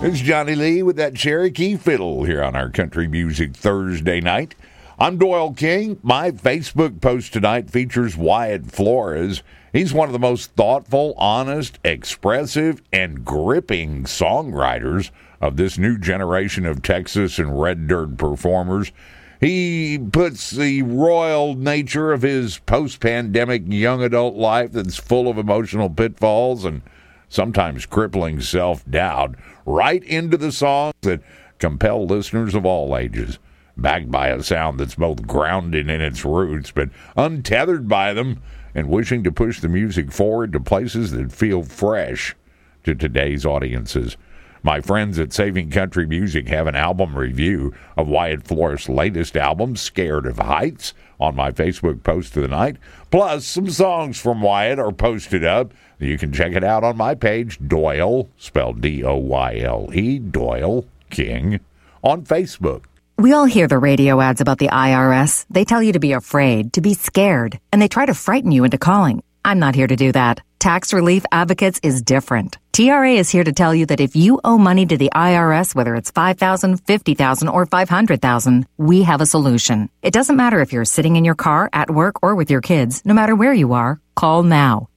It's Johnny Lee with that Cherokee fiddle here on our Country Music Thursday night. I'm Doyle King. My Facebook post tonight features Wyatt Flores. He's one of the most thoughtful, honest, expressive, and gripping songwriters of this new generation of Texas and red dirt performers. He puts the royal nature of his post-pandemic young adult life that's full of emotional pitfalls and sometimes crippling self-doubt right into the songs that compel listeners of all ages, backed by a sound that's both grounded in its roots but untethered by them and wishing to push the music forward to places that feel fresh to today's audiences. My friends at Saving Country Music have an album review of Wyatt Flores' latest album, Scared of Heights, on my Facebook post of the night. Plus, some songs from Wyatt are posted up. You can check it out on my page, Doyle, spelled D-O-Y-L-E, Doyle King, on Facebook. We all hear the radio ads about the IRS. They tell you to be afraid, to be scared, and they try to frighten you into calling. I'm not here to do that. Tax Relief Advocates is different. TRA is here to tell you that if you owe money to the IRS, whether it's $5,000, $50,000, or $500,000, we have a solution. It doesn't matter if you're sitting in your car, at work, or with your kids. No matter where you are, call now.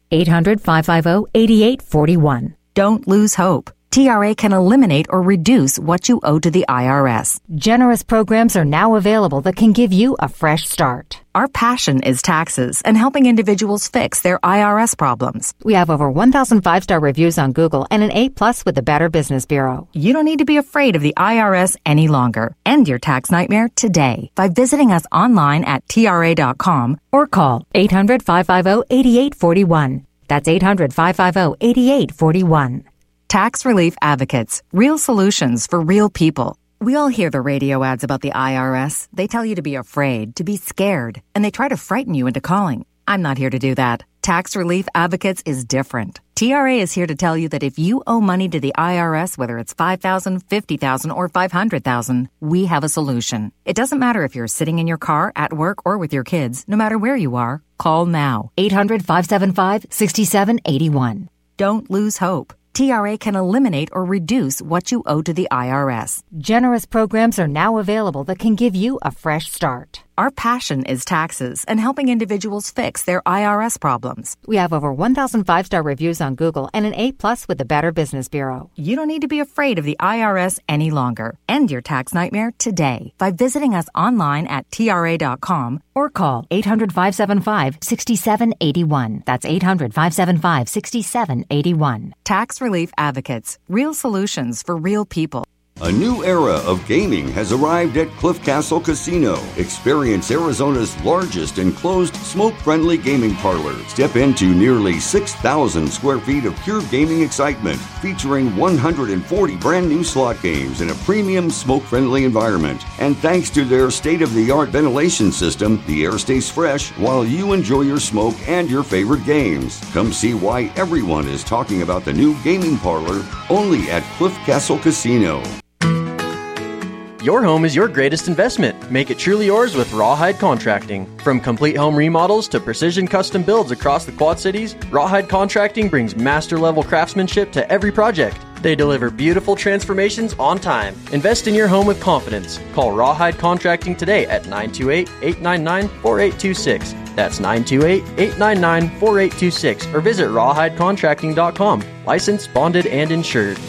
800-550-8841. Don't lose hope. TRA can eliminate or reduce what you owe to the IRS. Generous programs are now available that can give you a fresh start. Our passion is taxes and helping individuals fix their IRS problems. We have over 1,000 5-star reviews on Google and an A+ with the Better Business Bureau. You don't need to be afraid of the IRS any longer. End your tax nightmare today by visiting us online at TRA.com or call 800-550-8841. That's 800-550-8841. Tax Relief Advocates. Real solutions for real people. We all hear the radio ads about the IRS. They tell you to be afraid, to be scared, and they try to frighten you into calling. I'm not here to do that. Tax Relief Advocates is different. TRA is here to tell you that if you owe money to the IRS, whether it's $5,000, $50,000, or $500,000, we have a solution. It doesn't matter if you're sitting in your car, at work, or with your kids. No matter where you are, call now. 800-575-6781. Don't lose hope. TRA can eliminate or reduce what you owe to the IRS. Generous programs are now available that can give you a fresh start. Our passion is taxes and helping individuals fix their IRS problems. We have over 1,000 5-star reviews on Google and an A+ with the Better Business Bureau. You don't need to be afraid of the IRS any longer. End your tax nightmare today by visiting us online at TRA.com or call 800-575-6781. That's 800-575-6781. Tax Relief Advocates. Real solutions for real people. A new era of gaming has arrived at Cliff Castle Casino. Experience Arizona's largest enclosed smoke-friendly gaming parlor. Step into nearly 6,000 square feet of pure gaming excitement, featuring 140 brand new slot games in a premium smoke-friendly environment. And thanks to their state-of-the-art ventilation system, the air stays fresh while you enjoy your smoke and your favorite games. Come see why everyone is talking about the new gaming parlor only at Cliff Castle Casino. Your home is your greatest investment. Make it truly yours with Rawhide Contracting. From complete home remodels to precision custom builds across the Quad Cities, Rawhide Contracting brings master-level craftsmanship to every project. They deliver beautiful transformations on time. Invest in your home with confidence. Call Rawhide Contracting today at 928-899-4826. That's 928-899-4826. Or visit rawhidecontracting.com. Licensed, bonded, and insured.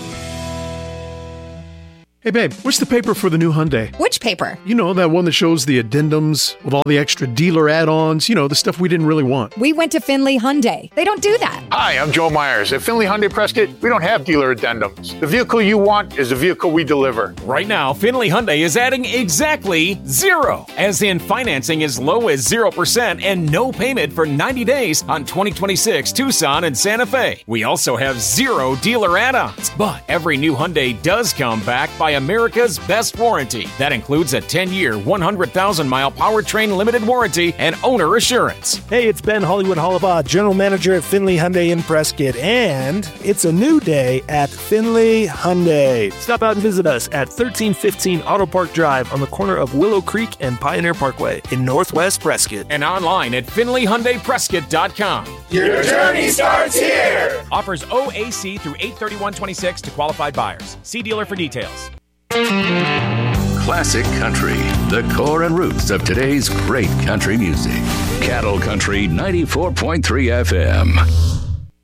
Hey babe, what's the paper for the new Hyundai? Which paper? You know, that one that shows the addendums with all the extra dealer add-ons, you know, the stuff we didn't really want. We went to Finley Hyundai. They don't do that. Hi, I'm Joe Myers. At Finley Hyundai Prescott, we don't have dealer addendums. The vehicle you want is the vehicle we deliver. Right now, Finley Hyundai is adding exactly zero, as in financing as low as 0% and no payment for 90 days on 2026 Tucson and Santa Fe. We also have zero dealer add-ons, but every new Hyundai does come back by America's best warranty. That includes a 10-year, 100,000-mile powertrain limited warranty and owner assurance. Hey, it's Ben Hollywood Hollabaugh, General Manager at Finley Hyundai in Prescott, and it's a new day at Finley Hyundai. Stop out and visit us at 1315 Auto Park Drive on the corner of Willow Creek and Pioneer Parkway in Northwest Prescott. And online at FinleyHyundaiPrescott.com. Your journey starts here. Offers OAC through 8/31/26 to qualified buyers. See dealer for details. Classic country, the core and roots of today's great country music. Cattle Country 94.3 FM.